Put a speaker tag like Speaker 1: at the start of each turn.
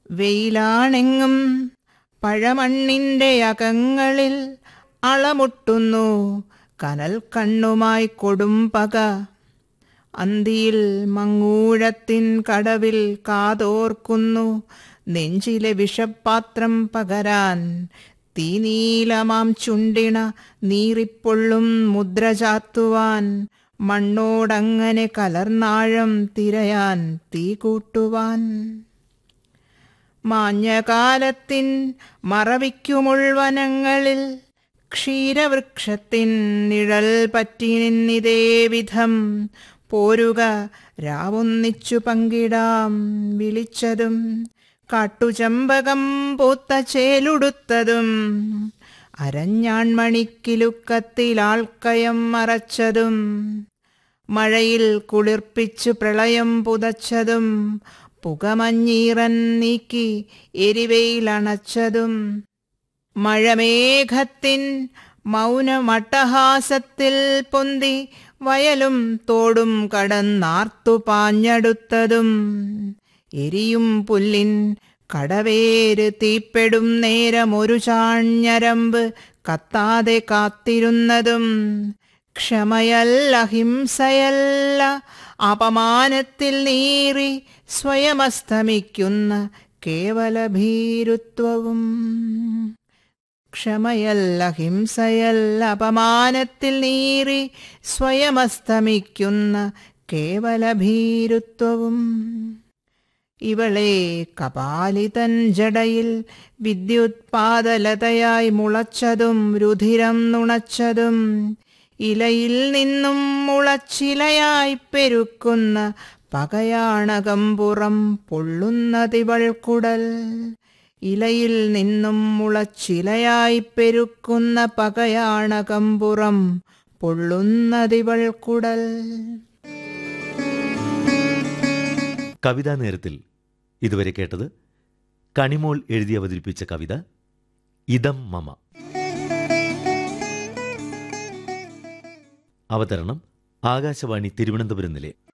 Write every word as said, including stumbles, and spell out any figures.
Speaker 1: വെയിലാണെങ്ങും പഴമണ്ണിൻ്റെ അകങ്ങളിൽ അളമുട്ടുന്നു കനൽ കണ്ണുമായി കൊടുംപക. അന്തിയിൽ മങ്ങൂഴത്തിൻ കടവിൽ കാതോർക്കുന്നു നെഞ്ചിലെ വിഷപ്പാത്രം പകരാൻ. തീനീലമാം ചുണ്ടിണ നീറിപ്പൊള്ളും മുദ്ര ചാത്തുവാൻ. മണ്ണോടങ്ങനെ കലർന്നാഴം തിരയാൻ തീ കൂട്ടുവാൻ. മാഞ്ഞകാലത്തിൻ മറവിക്കുമുൾവനങ്ങളിൽ ക്ഷീരവൃക്ഷത്തിൻ നിഴൽ പറ്റി നിന്നിതേ വിധം. പോരുക രാവൊന്നിച്ചു പങ്കിടാം വിളിച്ചതും കാട്ടുചമ്പകം പൂത്ത ചേലുടുത്തതും. അരഞ്ഞാൺമണിക്കിലുക്കത്തിലാൾക്കയം മറച്ചതും മഴയിൽ കുളിർപ്പിച്ചു പ്രളയം പുതച്ചതും. പുകമഞ്ഞീറൻ നീക്കി എരിവെയിലണച്ചതും. മഴമേഘത്തിൻ മൗനമട്ടഹാസത്തിൽ പൊന്തി വയലും തോടും കടന്നാർത്തു പാഞ്ഞടുത്തതും. എരിയും പുല്ലിൻ കടവേര് തീപ്പെടും നേരമൊരു ചാഞ്ഞരമ്പ് കത്താതെ കാത്തിരുന്നതും. ക്ഷമയല്ല ഹിംസയല്ല അപമാനത്തിൽ നീറി സ്വയമസ്തമിക്കുന്ന കേവല ഭീരുത്വവും. ക്ഷമയല്ല ഹിംസയല്ല അപമാനത്തിൽ നീറി സ്വയമസ്തമിക്കുന്ന കേവല ഭീരുത്വവും. ഇവളെ കപാലിതൻ ജടയിൽ വിദ്യുത്പാദലതയായി മുളച്ചതും രുധിരം നുണച്ചതും. ഇലയിൽ നിന്നും മുളച്ചിലയായി പെരുക്കുന്ന പകയാണകമ്പുറം പൊള്ളുന്നതിവൾക്കുടൽ. ഇലയിൽ നിന്നും മുളച്ചിലയായി പെരുക്കുന്ന പകയാണകമ്പുറം പൊള്ളുന്നതിവൾക്കുടൽ.
Speaker 2: കവിതാ നേരത്തിൽ ഇതുവരെ കേട്ടത് കണിമോൾ എഴുതി അവതരിപ്പിച്ച കവിത ഇദം മമ. അവതരണം ആകാശവാണി തിരുവനന്തപുരം നിലയം.